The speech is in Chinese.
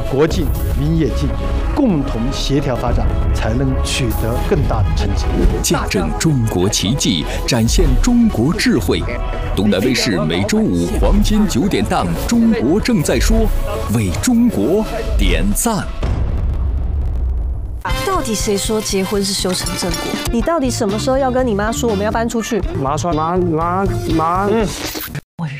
国进民也进，共同协调发展，才能取得更大的成绩。 见证中国奇迹，展现中国智慧。东南卫视每周五黄金9点档《中国正在说》，为中国点赞。 到底谁说结婚是修成正果？你到底什么时候要跟你妈说我们要搬出去？ 妈说妈。